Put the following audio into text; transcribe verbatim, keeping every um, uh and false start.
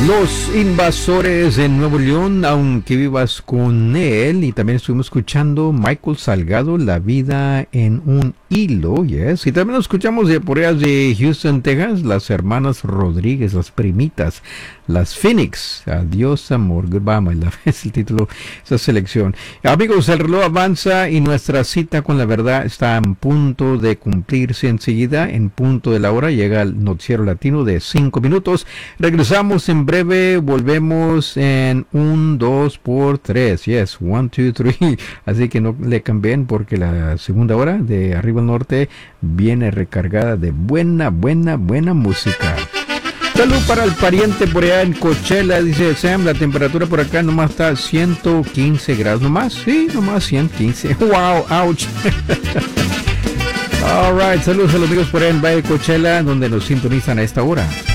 Los Invasores en Nuevo León, aunque vivas con él. Y también estuvimos escuchando Michael Salgado, La vida en un hilo, yes. Y también escuchamos de por allá de Houston, Texas, las hermanas Rodríguez, las primitas, las Phoenix. Adiós amor, goodbye my love, es el título de esa selección. Amigos, el reloj avanza y nuestra cita con la verdad está a punto de cumplirse enseguida. En punto de la hora llega el noticiero latino de cinco minutos. Regresamos en breve, volvemos en un, dos por tres. Yes, one, two, three. Así que no le cambien porque la segunda hora de Arriba al Norte viene recargada de buena, buena, buena música. Salud para el pariente por allá en Coachella, dice Sam, la temperatura por acá nomás está ciento quince grados, nomás, sí, nomás ciento quince. Wow, ouch. All right, saludos a los amigos por allá en Valle de Coachella, donde nos sintonizan a esta hora.